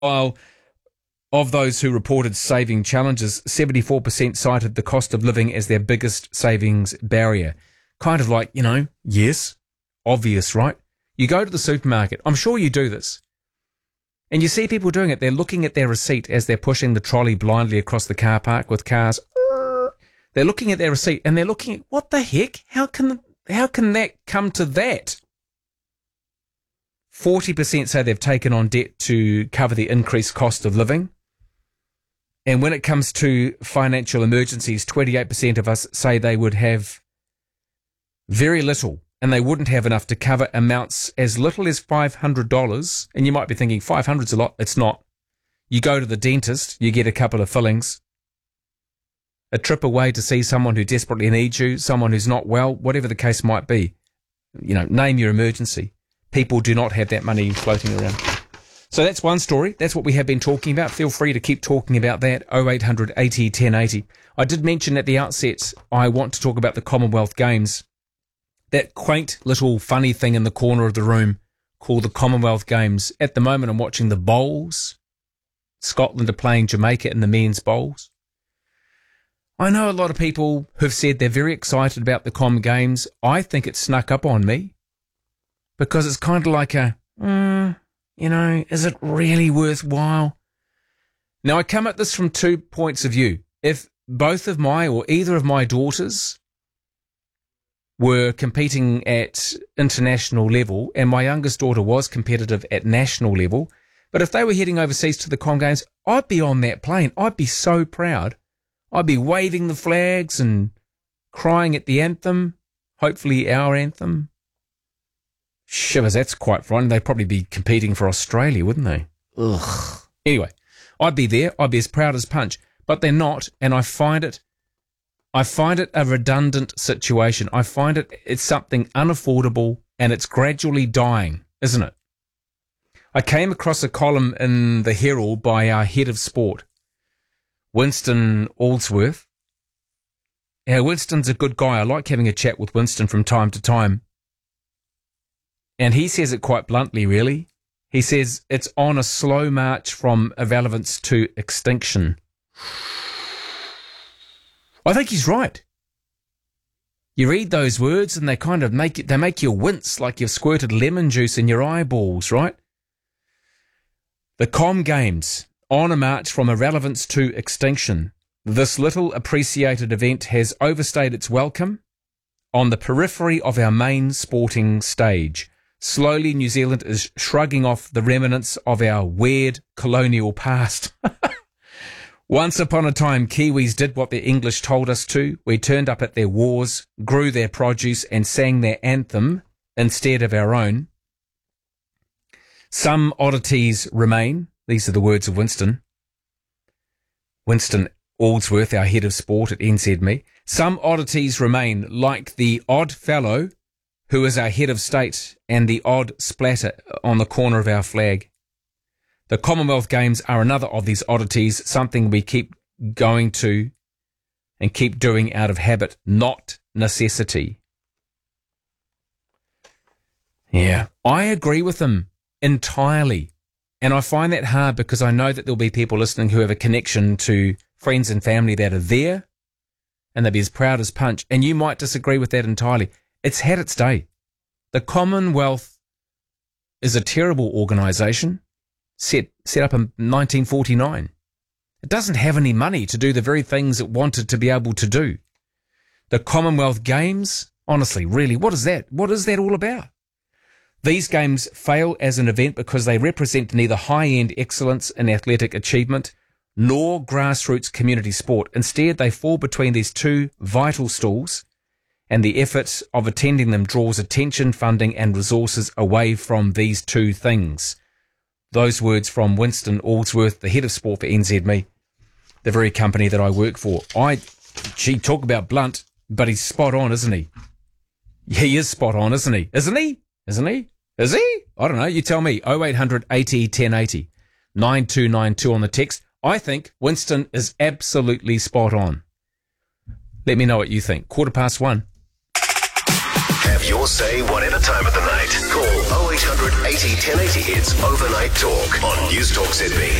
While of those who reported saving challenges, 74% cited the cost of living as their biggest savings barrier. Kind of like, yes, obvious, right? You go to the supermarket. I'm sure you do this. And you see people doing it. They're looking at their receipt as they're pushing the trolley blindly across the car park with cars. They're looking at their receipt and they're looking at, what the heck? How can that come to that? 40% say they've taken on debt to cover the increased cost of living. And when it comes to financial emergencies, 28% of us say they would have very little, and they wouldn't have enough to cover amounts as little as $500. And you might be thinking, 500's a lot. It's not. You go to the dentist, you get a couple of fillings, a trip away to see someone who desperately needs you, someone who's not well, whatever the case might be. Name your emergency. People do not have that money floating around. So that's one story. That's what we have been talking about. Feel free to keep talking about that. 0800 80 1080. I did mention at the outset I want to talk about the Commonwealth Games. That quaint little funny thing in the corner of the room called the Commonwealth Games. At the moment I'm watching the bowls. Scotland are playing Jamaica in the men's bowls. I know a lot of people who've said they're very excited about the Com Games. I think it snuck up on me because it's kind of like is it really worthwhile? Now, I come at this from 2 points of view. If both of my or either of my daughters were competing at international level and my youngest daughter was competitive at national level, but if they were heading overseas to the Com Games, I'd be on that plane. I'd be so proud. I'd be waving the flags and crying at the anthem, hopefully our anthem. Shivers, that's quite frightening. They'd probably be competing for Australia, wouldn't they? Ugh. Anyway, I'd be there. I'd be as proud as punch. But they're not, and I find it a redundant situation. I find it's something unaffordable, and it's gradually dying, isn't it? I came across a column in the Herald by our head of sport, Winston Aldsworth. Yeah, Winston's a good guy. I like having a chat with Winston from time to time. And he says it quite bluntly, really. He says it's on a slow march from irrelevance to extinction. I think he's right. You read those words and they kind of make you wince like you've squirted lemon juice in your eyeballs, right? The Com Games, on a march from irrelevance to extinction. This little appreciated event has overstayed its welcome on the periphery of our main sporting stage. Slowly, New Zealand is shrugging off the remnants of our weird colonial past. Once upon a time, Kiwis did what the English told us to. We turned up at their wars, grew their produce, and sang their anthem instead of our own. Some oddities remain. These are the words of Winston. Winston Aldsworth, our head of sport at NZME. Some oddities remain, like the odd fellow who is our head of state and the odd splatter on the corner of our flag. The Commonwealth Games are another of these oddities, something we keep going to and keep doing out of habit, not necessity. Yeah, I agree with them entirely. And I find that hard because I know that there'll be people listening who have a connection to friends and family that are there and they'll be as proud as punch. And you might disagree with that entirely. It's had its day. The Commonwealth is a terrible organisation set up in 1949. It doesn't have any money to do the very things it wanted to be able to do. The Commonwealth Games, honestly, really, what is that? What is that all about? These games fail as an event because they represent neither high-end excellence in athletic achievement nor grassroots community sport. Instead, they fall between these two vital stools, and the effort of attending them draws attention, funding, and resources away from these two things. Those words from Winston Aldsworth, the head of sport for NZME, the very company that I work for. Talk about blunt, but he's spot on, isn't he? He is spot on, isn't he? Isn't he? Isn't he? Is he? I don't know. You tell me. 0800 80 1080 9292 on the text. I think Winston is absolutely spot on. Let me know what you think. 1:15. Have your say whatever time of the night. Call 0800 80 1080 Hits Overnight Talk on News Talk ZB.